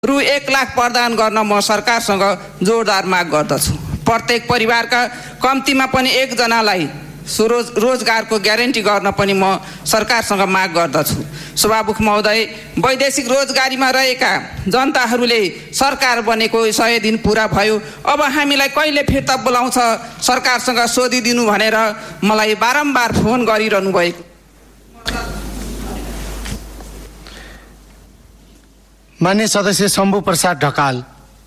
रु 1 लाख प्रदान गर्न म सरकारसँग जोरदार माग गर्दछु। प्रत्येक परिवारका कम्तीमा पनि एकजनालाई रोजगारको ग्यारेन्टी गर्न पनि म सरकारसँग माग गर्दछु। सभामुख महोदय, वैदेशिक रोजगारीमा रहेका जनताहरूले सरकार बनेको 100 दिन पुरा भयो, अब हामीलाई कहिले फिर्ता बोलाउँछ सरकारसँग सोधिदिनु भनेर मलाई बारम्बार फोन गरिरहनु भएको। माननीय सदस्य शम्भु प्रसाद ढकाल।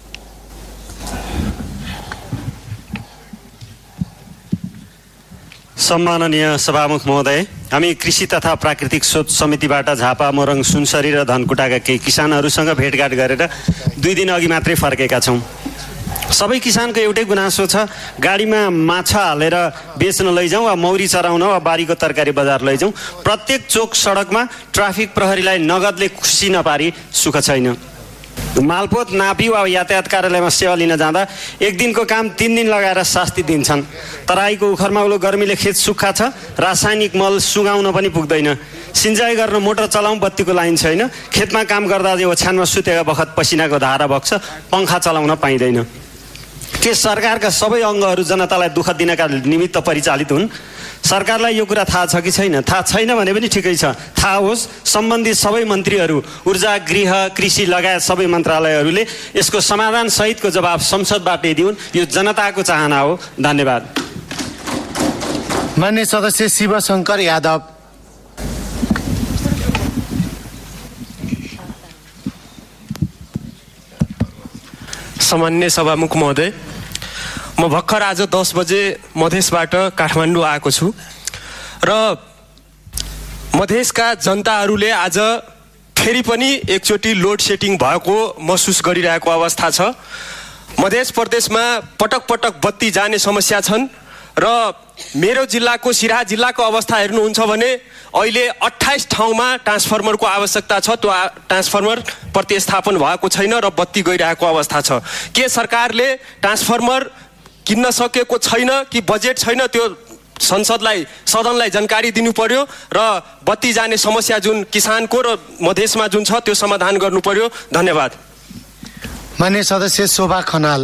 सम्माननीय सभामुख महोदय, हामी कृषि तथा प्राकृतिक स्रोत समितिबाट झापा, मोरङ, सुनसरी र धनकुटाका केही किसानहरूसँग भेटघाट गरेर 2 दिन अघि मात्रै फर्केका छौँ। सबै किसानको एउटै गुनासो छ, गाडीमा माछा हालेर बेच्न लैजाउँ वा मौरी चराउन वा बारीको तरकारी बजार लैजाउँ, प्रत्येक चोक सडकमा ट्राफिक प्रहरीलाई नगदले खुसी नपारी सुख छैन। मालपोत नापी वा यातायात कार्यालयमा सेवा लिन जाँदा 1 दिनको काम 3 दिन लगाएर शास्ति दिन्छन्। तराईको उखरमा उलो गर्मीले खेत सुक्खा छ, रासायनिक मल सुगाउन पनि पुग्दैन। सिँचाइ गर्न मोटर चलाउँ, बत्तीको लाइन छैन। खेतमा काम गर्दा ओछ्यानमा सुतेका बखत पसिनाको धारा बग्छ, पङ्खा चलाउन पाइँदैन। के सरकारका सबै अङ्गहरू जनतालाई दुःख दिनका निमित्त परिचालित हुन्? सरकारलाई यो कुरा थाहा छ कि छैन? थाहा छैन भने पनि ठिकै छ, थाहा होस्। सम्बन्धित सबै मन्त्रीहरू, ऊर्जा, गृह, कृषि लगायत सबै मन्त्रालयहरूले यसको समाधान सहितको जवाब संसदबाट दिउन्। यो जनताको चाहना हो। धन्यवाद। माननीय सदस्य शिवशंकर यादव। सम्माननीय सभामुख महोदय, म भर्खर आज 10 बजे मधेसबाट काठमाडौँ आएको छु र मधेसका जनताहरूले आज फेरि पनि एकचोटि लोड सेडिङ भएको महसुस गरिरहेको अवस्था छ। मधेस प्रदेशमा पटक पटक बत्ती जाने समस्या छन् र मेरो जिल्लाको सिराहा जिल्लाको अवस्था हेर्नुहुन्छ भने अहिले 28 ठाउँमा ट्रान्सफर्मरको आवश्यकता छ। त्यो ट्रान्सफर्मर प्रतिस्थापन भएको छैन र बत्ती गइरहेको अवस्था छ। के सरकारले ट्रान्सफर्मर किन्न सकेको छैन कि बजेट छैन? त्यो सदनलाई जानकारी दिनु पर्यो र बत्ती जाने समस्या जुन किसानको र मधेसमा जुन छ त्यो समाधान गर्नु पर्यो। धन्यवाद। माननीय सदस्य शोभा खनाल।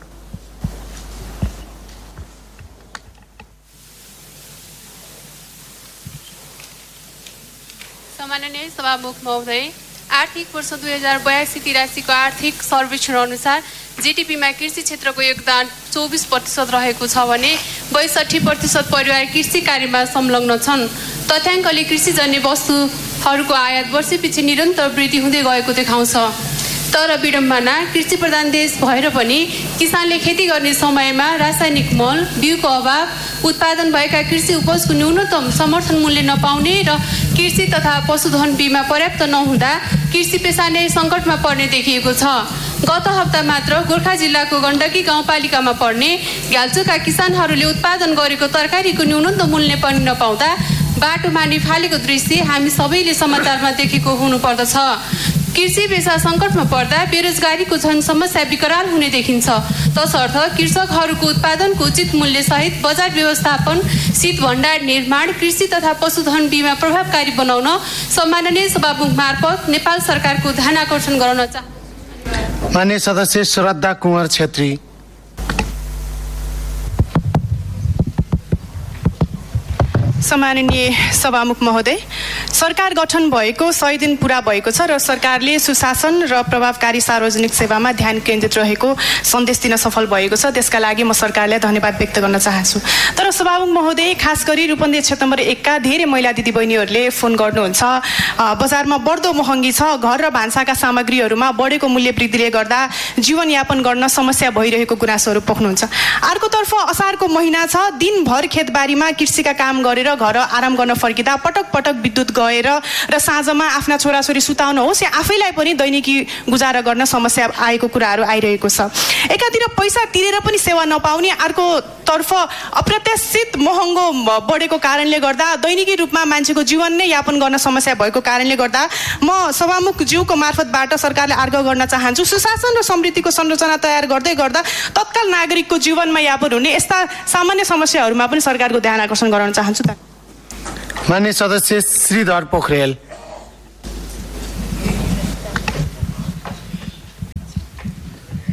सम्माननीय सभामुख महोदय, आर्थिक वर्ष 2082-83 को आर्थिक सर्वेक्षण अनुसार जीडीपीमा कृषि क्षेत्रको योगदान 24% रहेको छ भने 62% परिवार कृषि कार्यमा संलग्न छन्। तथ्याङ्कले कृषिजन्य वस्तुहरूको आयात वर्षपछि निरन्तर वृद्धि हुँदै गएको देखाउँछ। तर विडम्बना, कृषि प्रधान देश भएर पनि किसानले खेती गर्ने समयमा रासायनिक मल, बिउको अभाव, उत्पादन भएका कृषि उपजको न्यूनतम समर्थन मूल्य नपाउने र कृषि तथा पशुधन बीमा पर्याप्त नहुँदा कृषि पेसा नै सङ्कटमा पर्ने देखिएको छ। गत हप्ता मात्र गोर्खा जिल्लाको गण्डकी गाउँपालिकामा पर्ने घ्याल्चोका किसानहरूले उत्पादन गरेको तरकारीको न्यूनतम मूल्य पनि नपाउँदा बाटो मानि फालेको दृश्य हामी सबैले समाचारमा देखेको हुनुपर्दछ। कृषि पेसा सङ्कटमा पर्दा बेरोजगारीको झन् समस्या विकराल हुने देखिन्छ। तसर्थ कृषकहरूको उत्पादनको उचित मूल्यसहित बजार व्यवस्थापन, शीत भण्डार निर्माण, कृषि तथा पशुधन बीमा प्रभावकारी बनाउन सम्माननीय सभामुख मार्फत नेपाल सरकारको ध्यान आकर्षण गराउन चाहन्छु। माननीय सदस्य श्रद्धा कुँवर छेत्री। सम्माननीय सभामुख महोदय, सरकार गठन भएको 100 दिन पुरा भएको छ र सरकारले सुशासन र प्रभावकारी सार्वजनिक सेवामा ध्यान केन्द्रित रहेको सन्देश दिन सफल भएको छ। त्यसका लागि म सरकारलाई धन्यवाद व्यक्त गर्न चाहन्छु। तर सभामुख महोदय, खास गरी रूपन्देही क्षेत्र नम्बर 1 का धेरै महिला दिदीबहिनीहरूले फोन गर्नुहुन्छ, बजारमा बढ्दो महँगी छ, घर र भान्साका सामग्रीहरूमा बढेको मूल्य वृद्धिले गर्दा जीवनयापन गर्न समस्या भइरहेको गुनासोहरू पोख्नुहुन्छ। अर्कोतर्फ असारको महिना छ, दिनभर खेतबारीमा कृषिका काम गरेर घर आराम गर्न फर्किँदा पटक पटक विद्युत गएर र साँझमा आफ्ना छोराछोरी सुताउन होस् या आफैलाई पनि दैनिकी गुजारा गर्न समस्या आएको कुराहरू आइरहेको छ। एकातिर पैसा तिरेर पनि सेवा नपाउने, अर्कोतर्फ अप्रत्याशित महँगो बढेको कारणले गर्दा दैनिकी रूपमा मान्छेको जीवन नै यापन गर्न समस्या भएको कारणले गर्दा म सभामुख ज्यूको मार्फतबाट सरकारले आग्रह गर्न चाहन्छु, सुशासन र समृद्धिको संरचना तयार गर्दै गर्दा तत्काल नागरिकको जीवनमा यापन हुने यस्ता सामान्य समस्याहरूमा पनि सरकारको ध्यान आकर्षण गराउन चाहन्छु। माननीय सदस्य श्रीधर पोखरेल।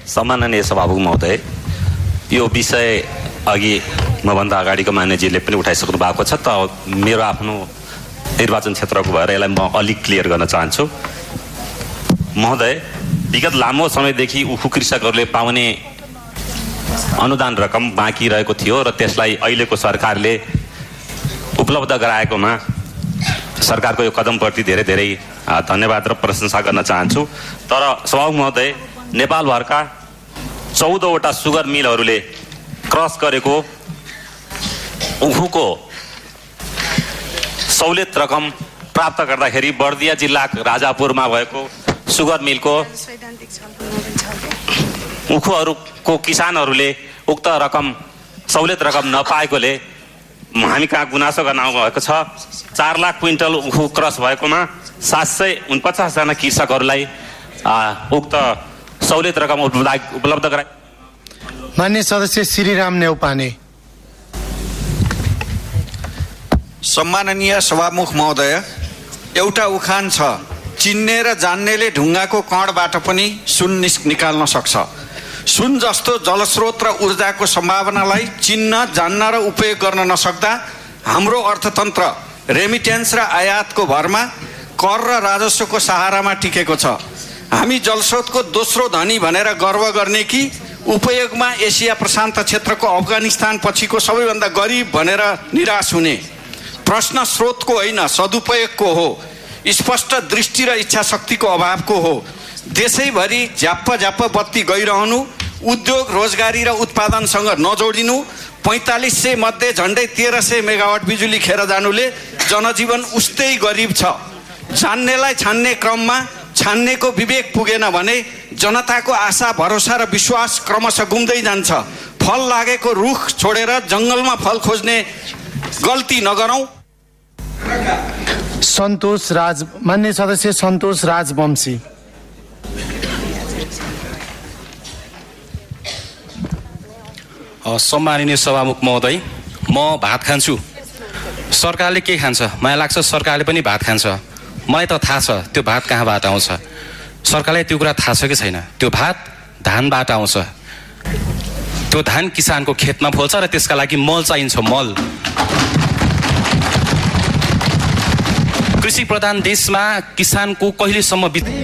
सम्माननीय सभामुख महोदय, यो विषय अघि मभन्दा अगाडिको मान्यजीले पनि उठाइसक्नु भएको छ। त मेरो आफ्नो निर्वाचन क्षेत्रको भएर यसलाई म अलिक क्लियर गर्न चाहन्छु। महोदय, विगत लामो समयदेखि उखु कृषकहरूले पाउने अनुदान रकम बाँकी रहेको थियो र त्यसलाई अहिलेको सरकारले उपलब्ध गराएकोमा सरकारको यो कदमप्रति धेरै धेरै धन्यवाद र प्रशंसा गर्न चाहन्छु। तर सभामुख महोदय, नेपालभरका 14वटा सुगर मिलहरूले क्रस गरेको उखुको सहुलियत रकम प्राप्त गर्दाखेरि बर्दिया जिल्ला राजापुरमा भएको सुगर मिलको उखुहरूको किसानहरूले उक्त रकम सहुलियत रकम नपाएकोले हामी कहाँ गुनासो गर्न आउनुभएको छ। 4 लाख क्विन्टल उखु क्रस भएकोमा 749 जना कृषकहरूलाई उक्त सहुलियत रकम उपलब्ध गराए। मान्य सदस्य श्रीराम नेउपाने। सम्माननीय सभामुख महोदय, एउटा उखान छ, चिन्ने र जान्नेले ढुङ्गाको कणबाट पनि सुन निकाल्न सक्छ। सुन जस्तो जलस्रोत र ऊर्जाको सम्भावनालाई चिन्न, जान्न र उपयोग गर्न नसक्दा हाम्रो अर्थतन्त्र रेमिटेन्स र आयातको भरमा कर र राजस्वको सहारामा टिकेको छ। हामी जलस्रोतको दोस्रो धनी भनेर गर्व गर्ने कि उपयोगमा एसिया प्रशान्त क्षेत्रको अफगानिस्तान पछिको सबैभन्दा गरिब भनेर निराश हुने? प्रश्न स्रोतको होइन, सदुपयोगको हो। स्पष्ट दृष्टि र इच्छा शक्तिको अभावको हो। देशैभरि झ्याप्प बत्ती गइरहनु, उद्योग रोजगारी र उत्पादनसँग नजोडिनु, 4500 मध्ये झन्डै 1300 मेगावाट बिजुली खेर जानुले जनजीवन उस्तै गरिब छ। जान्नेलाई छान्ने क्रममा छान्नेको विवेक पुगेन भने जनताको आशा, भरोसा र विश्वास क्रमशः गुम्दै जान्छ। फल लागेको रुख छोडेर जङ्गलमा फल खोज्ने गल्ती नगरौँ। मान्य सदस्य सन्तोष राजवंशी। सम्माननीय सभामुख महोदय, म भात खान्छु, सरकारले के खान्छ? मलाई लाग्छ सरकारले पनि भात खान्छ। मलाई त थाहा छ त्यो भात कहाँबाट आउँछ। सरकारलाई त्यो कुरा थाहा छ कि छैन? त्यो भात धानबाट आउँछ। त्यो धान किसानको खेतमा फल्छ र त्यसका लागि मल चाहिन्छ, मल। कृषि प्रधान देशमा किसानको कहिलेसम्म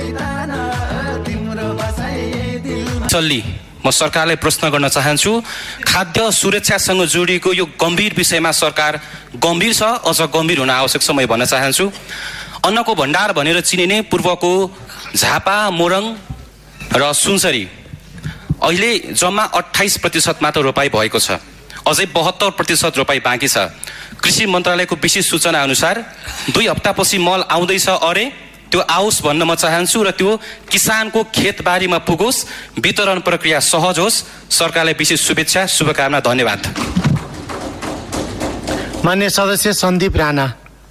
चल्ली? म सरकारलाई प्रश्न गर्न चाहन्छु, खाद्य सुरक्षासँग जोडिएको यो गम्भीर विषयमा सरकार गम्भीर छ, अझ गम्भीर हुन आवश्यक छ। म भन्न चाहन्छु, अन्नको भण्डार भनेर चिनिने पूर्वको झापा, मोरङ र सुनसरी अहिले जम्मा 28% मात्र रोपाई भएको छ। अझै 72% रोपाई बाँकी छ। कृषि मन्त्रालयको विशेष सूचना अनुसार 2 हप्तापछि मल आउँदैछ अरे, त्यो आओस् भन्न म चाहन्छु र त्यो किसानको खेतबारीमा पुगोस्, वितरण प्रक्रिया सहज होस्। सरकारलाई विशेष शुभेच्छा, शुभकामना, धन्यवाद। मान्य सदस्य सन्दीप राणा।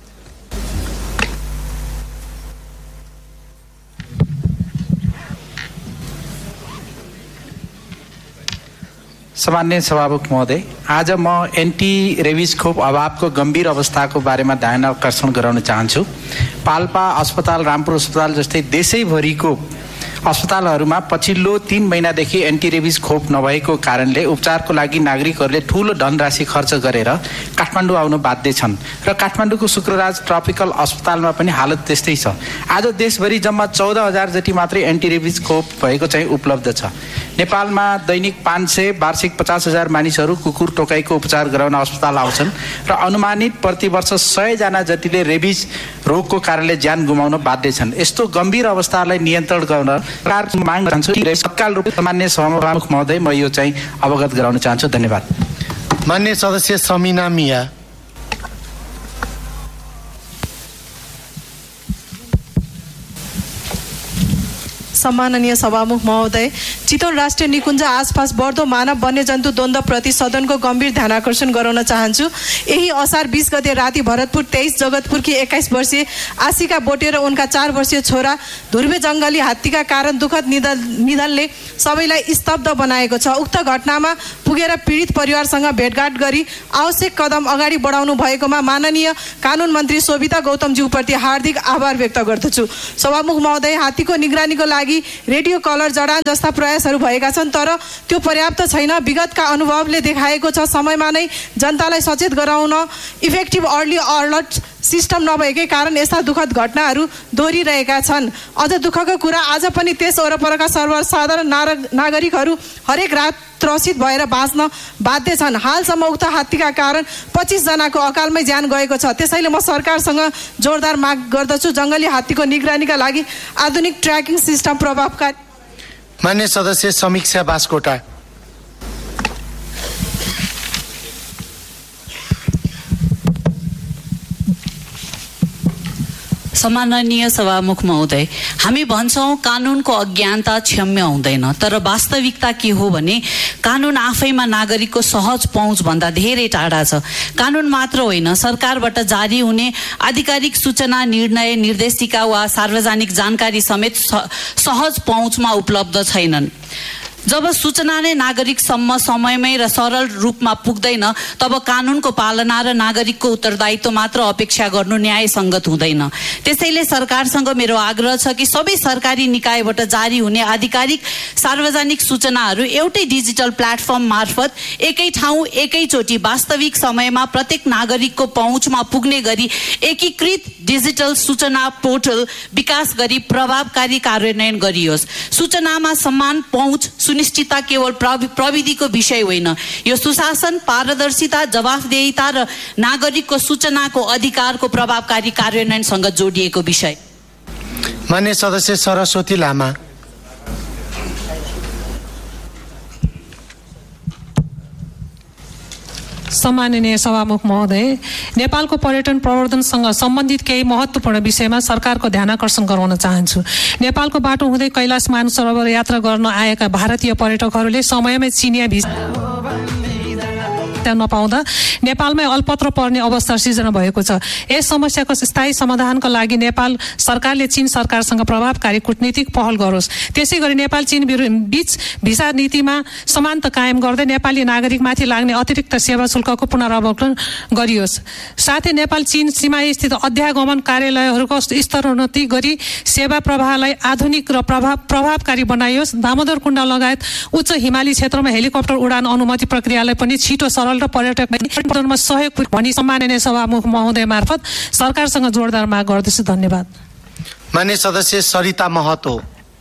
सम्माननीय सभामुख महोदय, आज म एन्टी रेबिज खोप अभावको गम्भीर अवस्थाको बारेमा ध्यान आकर्षण गराउन चाहन्छु। पाल्पा अस्पताल, रामपुर अस्पताल जस्तै देशैभरिको अस्पतालहरूमा पछिल्लो 3 महिनादेखि एन्टी रेबिज खोप नभएको कारणले उपचारको लागि नागरिकहरूले ठूलो धनराशि खर्च गरेर काठमाडौँ आउन बाध्य छन् र काठमाडौँको शुक्रराज ट्रपिकल अस्पतालमा पनि हालत त्यस्तै छ। आज देशभरि जम्मा 14,000 जति मात्रै एन्टी रेबिज खोप भएको चाहिँ उपलब्ध छ। नेपालमा दैनिक 500 वार्षिक 50,000 मानिसहरू कुकुर टोकाइको उपचार गराउन अस्पताल आउँछन् र अनुमानित प्रतिवर्ष 100 जना जतिले रेबिज रोगको कारणले ज्यान गुमाउन बाध्य छन्। यस्तो गम्भीर अवस्थालाई नियन्त्रण गर्न माग चाहन्छु। तत्काल रूपमा मान्य सभामुख महोदय, म यो चाहिँ अवगत गराउन चाहन्छु। धन्यवाद। मान्य सदस्य समिना मिया। सम्माननीय सभामुख महोदय, चितवन राष्ट्रिय निकुञ्ज आसपास बढ्दो मानव वन्यजन्तु द्वन्द्वप्रति सदनको गम्भीर ध्यानाकर्षण गराउन चाहन्छु। यही असार 20 गते राति भरतपुर 23 जगतपुरकी 21 वर्षीय आशिका बोटे र उनका 4 वर्षीय छोरा ध्रुवे जङ्गली हात्तीका कारण दुःखद निधनले सबैलाई स्तब्ध बनाएको छ। उक्त घटनामा पुगेर पीडित परिवारसँग भेटघाट गरी आवश्यक कदम अगाडि बढाउनु भएकोमा माननीय कानुन मन्त्री शोभिता गौतमज्यूप्रति हार्दिक आभार व्यक्त गर्दछु। सभामुख महोदय, हात्तीको निगरानीको लागि लागि रेडियो कलर जडान जस्ता प्रयासहरू भएका छन्, तर त्यो पर्याप्त छैन। विगतका अनुभवले देखाएको छ समयमा नै जनतालाई सचेत गराउन इफेक्टिभ अर्ली अलर्ट सिस्टम नभएकै कारण यस्ता दुःखद घटनाहरू दोहोरिरहेका छन्। अझ दुःखको कुरा आज पनि त्यस वरपरका सर्वसाधारण नागरिकहरू हरेक रात त्रसित भएर बाँच्न बाध्य छन्। हालसम्म उक्त हात्तीका कारण 25 जनाको अकालमै ज्यान गएको छ। त्यसैले म सरकारसँग जोरदार माग गर्दछु, जङ्गली हात्तीको निगरानीका लागि आधुनिक ट्र्याकिङ सिस्टम प्रभावकारी। मान्य सदस्य समीक्षा बास्कोटा। सम्माननीय सभामुख महोदय, हामी भन्छौँ कानुनको अज्ञानता क्षम्य हुँदैन, तर वास्तविकता के हो भने कानुन आफैमा नागरिकको सहज पहुँचभन्दा धेरै टाढा छ। कानुन मात्र होइन, सरकारबाट जारी हुने आधिकारिक सूचना, निर्णय, निर्देशिका वा सार्वजनिक जानकारी समेत सहज पहुँचमा उपलब्ध छैनन्। जब सूचना नै नागरिकसम्म समयमै र सरल रूपमा पुग्दैन, तब कानुनको पालना र नागरिकको उत्तरदायित्व मात्र अपेक्षा गर्नु न्यायसङ्गत हुँदैन। त्यसैले सरकारसँग मेरो आग्रह छ कि सबै सरकारी निकायबाट जारी हुने आधिकारिक सार्वजनिक सूचनाहरू एउटै डिजिटल प्लेटफर्म मार्फत एकै ठाउँ एकैचोटि वास्तविक समयमा प्रत्येक नागरिकको पहुँचमा पुग्ने गरी एकीकृत डिजिटल सूचना पोर्टल विकास गरी प्रभावकारी कार्यान्वयन गरियोस्। सूचनामा समान पहुँच सुनिश्चितता केवल प्रविधिको विषय होइन, यो सुशासन, पारदर्शिता, जवाफदेहिता र नागरिकको सूचनाको अधिकारको प्रभावकारी कार्यान्वयनसँग जोडिएको विषय। मान्य सदस्य सरस्वती लामा। सम्माननीय सभामुख महोदय, नेपालको पर्यटन प्रवर्धनसँग सम्बन्धित केही महत्त्वपूर्ण विषयमा सरकारको ध्यानाकर्षण गराउन चाहन्छु। नेपालको बाटो हुँदै कैलाश मानसरोवर यात्रा गर्न आएका भारतीय पर्यटकहरूले समयमै चिनिया भिसा नपाउँदा नेपालमै अल्पत्र पर्ने अवस्था सिर्जना भएको छ। यस समस्याको स्थायी समाधानका लागि नेपाल सरकारले चीन सरकारसँग प्रभावकारी कूटनीतिक पहल गरोस्। त्यसै गरी नेपाल चीन बीच भिसा नीतिमा समानता कायम गर्दै नेपाली नागरिकमाथि लाग्ने अतिरिक्त सेवा शुल्कको पुनरावलोकन गरियोस्। साथै नेपाल चीन सीमास्थित अध्यागमन कार्यालयहरूको स्तरोन्नति गरी सेवा प्रवाहलाई आधुनिक र प्रभावकारी बनाइयोस्। दामोदर कुण्ड लगायत उच्च हिमाली क्षेत्रमा हेलिकप्टर उडान अनुमति प्रक्रियालाई पनि छिटो, सरल र पर्यटकमा सहयोग भनी सम्माननीय सभामुख महोदय मार्फत सरकारसँग जोरदार माग गर्दछु। धन्यवाद। मान्य सदस्य सरिता महतो।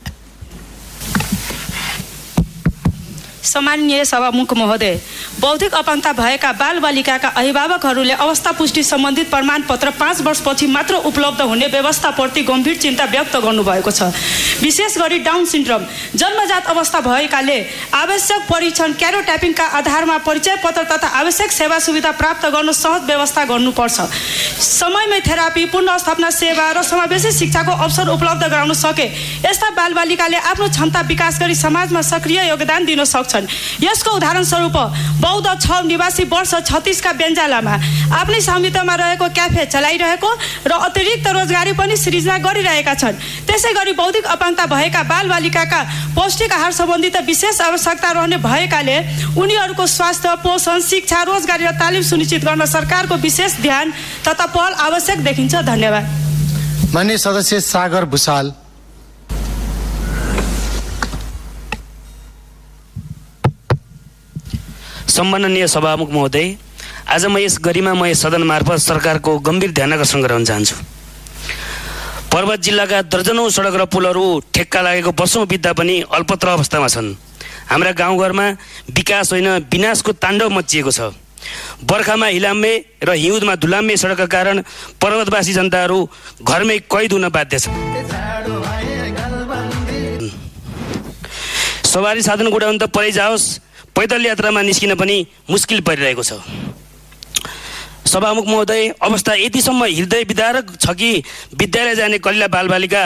सम्माननीय सभामुख महोदय, बौद्धिक अपाङ्गता भएका बालबालिकाका अभिभावकहरूले अवस्था पुष्टि सम्बन्धित प्रमाणपत्र 5 वर्षपछि मात्र उपलब्ध हुने व्यवस्थाप्रति गम्भीर चिन्ता व्यक्त गर्नुभएको छ। विशेष गरी डाउन सिन्ड्रोम जन्मजात अवस्था भएकाले आवश्यक परीक्षण क्यारोट्यापिङका आधारमा परिचय पत्र तथा आवश्यक सेवा सुविधा प्राप्त गर्न सहज व्यवस्था गर्नुपर्छ। समयमै थेरापी, पुनर्स्थापना सेवा र समावेशी शिक्षाको अवसर उपलब्ध गराउन सके यस्ता बालबालिकाले आफ्नो क्षमता विकास गरी समाजमा सक्रिय योगदान दिन सक्छन्। यसको उदाहरण स्वरूप बौद्ध 6 निवासी वर्ष 36 का बेन्जालामा आफ्नै स्वामित्वमा रहेको क्याफे चलाइरहेको र अतिरिक्त रोजगारी पनि सृजना गरिरहेका छन्। त्यसै गरी बौद्धिक अपाङ्गता भएका बालबालिकाका पौष्टिक आहार सम्बन्धित विशेष आवश्यकता रहने भएकाले उनीहरूको स्वास्थ्य, पोषण, शिक्षा, रोजगारी र तालिम सुनिश्चित गर्न सरकारको विशेष ध्यान तथा पहल आवश्यक देखिन्छ। धन्यवाद। माननीय सदस्य सागर भुसाल। सम्माननीय सभामुख महोदय, आज म यस गरिमामय सदन मार्फत सरकारको गम्भीर ध्यानाकर्षण गराउन चाहन्छु। पर्वत जिल्लाका दर्जनौं सडक र पुलहरू ठेक्का लागेको वर्षौं बित्दा पनि अल्पत्र अवस्थामा छन्। हाम्रा गाउँघरमा विकास होइन विनाशको ताण्डव मचिएको छ। बर्खामा हिलाम्मे र हिउँदमा धुलाम्मे सडकका कारण पर्वतवासी जनताहरू घरमै कैद हुन बाध्य छन्। सवारी साधन गुडाउन त परै जाओस्, पैदल यात्रामा निस्किन पनि मुस्किल परिरहेको छ। सभामुख महोदय, अवस्था यतिसम्म हृदय विदारक छ कि विद्यालय जाने कलिला बालबालिका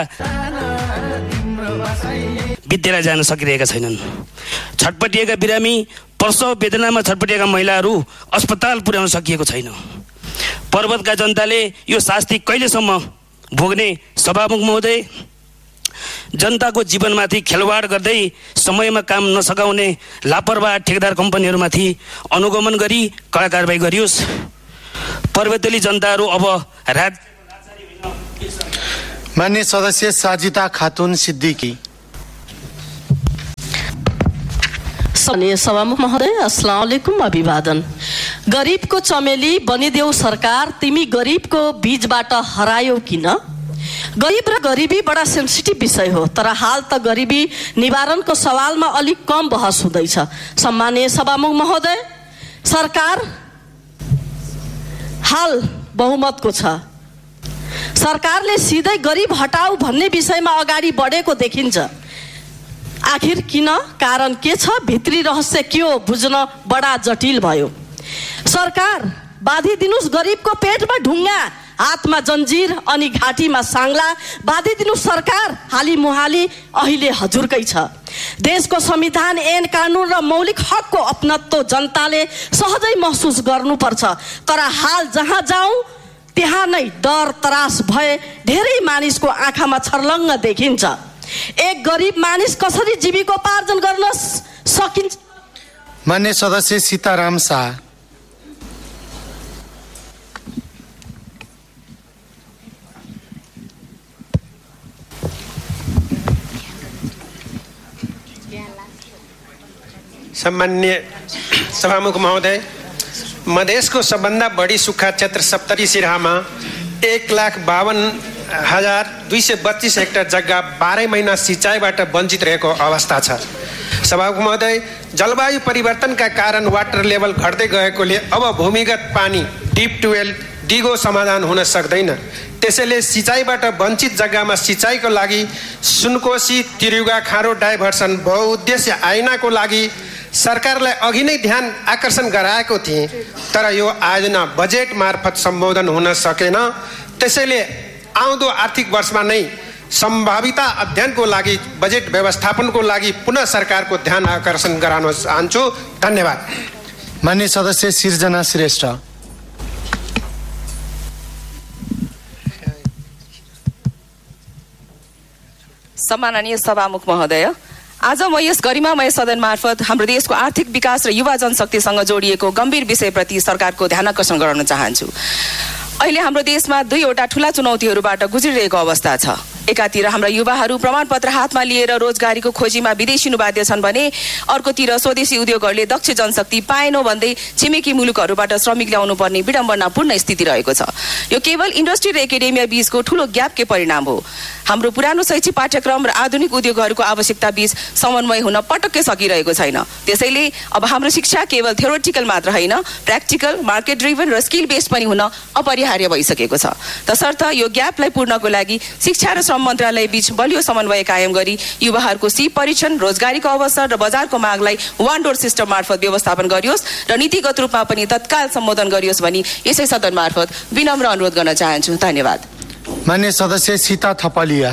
विद्यालय जान सकिरहेका छैनन्। छटपटिएका बिरामी, प्रसव वेदनामा छटपटिएका महिलाहरू अस्पताल पुर्याउन सकिएको छैन। पर्वतका जनताले यो शास्ति कहिलेसम्म भोग्ने? सभामुख महोदय, जनताको जीवनमाथि खेलवाड गर्दै समयमा काम नसकाउने लापरवाह ठेकेदार कम्पनीहरूमाथि अनुगमन गरी कडा कारबाही गरियोस्। पर्वतेली जनताहरू अब माननीय सदस्य साजिदा खातुन सिद्दिकी। सम्माननीय सभामुख महोदय, अस्सलाम वालेकुम, अभिवादन। गरिबको चमेली बनिदेऊ सरकार, तिमी गरिबको बीचबाट हरायौ किन? गरिब र गरिबी बडा सेन्सिटिभ विषय हो, तर हाल त गरिबी निवारणको सवालमा अलिक कम बहस हुँदैछ। सम्माननीय सभामुख महोदय, सरकार हाल बहुमतको छ। सरकारले सिधै गरिब हटाऊ भन्ने विषयमा अगाडि बढेको देखिन्छ। आखिर किन? कारण के छ? भित्री रहस्य के हो बुझ्न बडा जटिल भयो। सरकार बाँधिदिनुस् गरिबको पेटमा ढुङ्गा, हातमा जन्जिर अनि घाँटीमा साङ्ला बाँधिदिनुस् सरकार। हाली मुहाली अहिले हजुरकै छ। देशको संविधान, ऐन कानुन र मौलिक हकको अपनत्व जनताले सहजै महसुस गर्नुपर्छ। तर हाल जहाँ जाउँ त्यहाँ नै डर त्रास भए धेरै मानिसको आँखामा छर्लङ्ग देखिन्छ। एक गरिब मानिस कसरी जीविकोपार्जन गर्न सकिन्छ? मान्य सदस्य सीताराम शाह। सम्माननीय सभामुख महोदय, मधेसको सबभन्दा बढी सुक्खा क्षेत्र सप्तरी सिराहामा 1,52,232 हेक्टर जग्गा 12 महिना सिँचाइबाट वञ्चित रहेको अवस्था छ। सभामुख महोदय, जलवायु परिवर्तनका कारण वाटर लेभल घट्दै गएकोले अब भूमिगत पानी डिप ट्युबवेल दिगो समाधान हुन सक्दैन। त्यसैले सिँचाइबाट वञ्चित जग्गामा सिँचाइको लागि सुनकोशी तिरुगा खाँडो डाइभर्सन बहुउद्देश्य आयोजनाको लागि सरकारलाई अघि नै ध्यान आकर्षण गराएको थिएँ, तर यो आयोजना बजेट मार्फत सम्बोधन हुन सकेन। त्यसैले आउँदो आर्थिक वर्षमा नै सम्भाविता अध्ययनको लागि बजेट व्यवस्थापनको लागि पुनः सरकारको ध्यान आकर्षण गराउन चाहन्छु। धन्यवाद। मान्य सदस्य सिर्जना श्रेष्ठ। सम्माननीय सभामुख महोदय, आज म यस गरिमामय सदन मार्फत हाम्रो देशको आर्थिक विकास र युवा जनशक्तिसँग जोडिएको गम्भीर विषयप्रति सरकारको ध्यान आकर्षण गराउन चाहन्छु। अहिले हाम्रो देशमा दुईवटा ठूला चुनौतीहरूबाट गुज्रिरहेको अवस्था छ। एकातिर हाम्रा युवाहरू प्रमाणपत्र हातमा लिएर रोजगारीको खोजीमा विदेशिनु बाध्य छन् भने अर्कोतिर स्वदेशी उद्योगहरूले दक्ष जनशक्ति पाएनौ भन्दै छिमेकी मुलुकहरूबाट श्रमिक ल्याउनु पर्ने विडम्बनापूर्ण स्थिति रहेको छ। यो केवल इन्डस्ट्री र एकाडेमिया बीचको ठूलो ग्यापकै परिणाम हो। हाम्रो पुरानो शैक्षिक पाठ्यक्रम र आधुनिक उद्योगहरूको आवश्यकता बीच समन्वय हुन पटक्कै सकिरहेको छैन। त्यसैले अब हाम्रो शिक्षा केवल थ्योरेटिकल मात्र होइन, प्र्याक्टिकल, मार्केट ड्रिभन र स्किल बेस्ड पनि हुन अपरिहार्य भइसकेको छ। तसर्थ यो ग्यापलाई पूर्णको लागि शिक्षा र श्रम मन्त्रालय बीच बलियो समन्वय कायम गरी युवाहरूको सिप परीक्षण, रोजगारीको अवसर र बजारको मागलाई वान डोर सिस्टम मार्फत व्यवस्थापन गरियोस् र नीतिगत रूपमा पनि तत्काल सम्बोधन गरियोस् भनी यसै सदन मार्फत विनम्र अनुरोध गर्न चाहन्छु। धन्यवाद। मान्य सदस्य सीता थपलिया।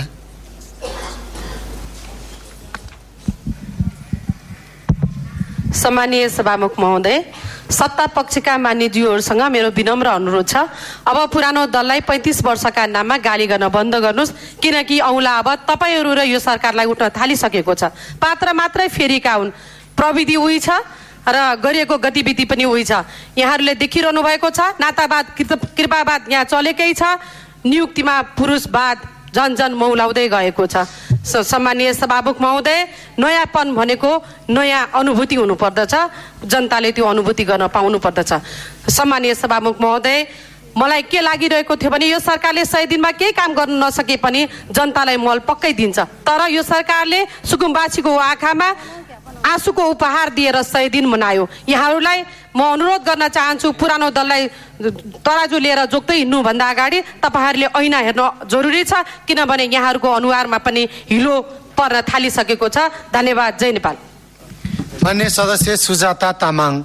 सम्मानीय सभामुख महोदय, सत्ता पक्षका मान्यज्यूहरूसँग मेरो विनम्र अनुरोध छ, अब पुरानो दललाई 35 वर्षका नाममा गाली गर्न बन्द गर्नुहोस्, किनकि औँला अब तपाईँहरू र यो सरकारलाई उठ्न थालिसकेको छ। पात्र मात्रै फेरिका हुन्, प्रविधि उही छ र गरिएको गतिविधि पनि उही छ। यहाँहरूले देखिरहनु भएको छ, नातावाद कृपावाद यहाँ चलेकै छ, नियुक्तिमा पुरुषवाद जन मौलाउँदै गएको छ। सम्मानीय सभामुख महोदय, नयाँपन भनेको नयाँ अनुभूति हुनुपर्दछ, जनताले त्यो अनुभूति गर्न पाउनु पर्दछ। सम्मानीय सभामुख महोदय, मलाई के लागिरहेको थियो भने यो सरकारले 100 दिनमा केही काम गर्न नसके पनि जनतालाई मल पक्कै दिन्छ, तर यो सरकारले सुकुम्बासीको आँखामा आँसुको उपहार दिएर 100 दिन मनायो। यहाँहरूलाई म अनुरोध गर्न चाहन्छु, पुरानो दललाई तराजु लिएर जोक्दै हिँड्नुभन्दा अगाडि तपाईँहरूले ऐना हेर्न जरुरी छ, किनभने यहाँहरूको अनुहारमा पनि हिलो पर्न थालिसकेको छ। धन्यवाद। जय नेपाल। मान्य सदस्य सुजाता तामाङ।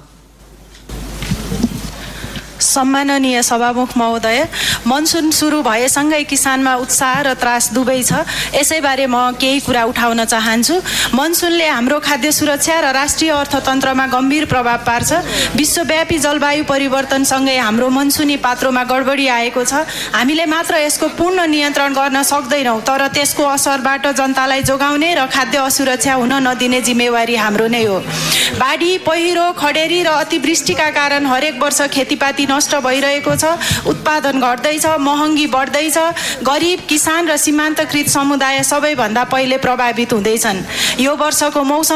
सम्माननीय सभामुख महोदय, मनसुन सुरु भएसँगै किसानमा उत्साह र त्रास दुवै छ। यसैबारे म केही कुरा उठाउन चाहन्छु। मनसुनले हाम्रो खाद्य सुरक्षा र राष्ट्रिय अर्थतन्त्रमा गम्भीर प्रभाव पार्छ। विश्वव्यापी जलवायु परिवर्तनसँगै हाम्रो मनसुनी पात्रोमा गडबडी आएको छ। हामीले मात्र यसको पूर्ण नियन्त्रण गर्न सक्दैनौँ, तर त्यसको असरबाट जनतालाई जोगाउने र खाद्य असुरक्षा हुन नदिने जिम्मेवारी हाम्रो नै हो। बाढी, पहिरो, खडेरी र अतिवृष्टिका कारण हरेक वर्ष खेतीपाती नष्ट भइरहेको छ, उत्पादन घट्दैछ, महँगी बढ्दैछ, गरिब किसान र सीमान्तकृत समुदाय सबैभन्दा पहिले प्रभावित हुँदैछन्। यो वर्षको मौसम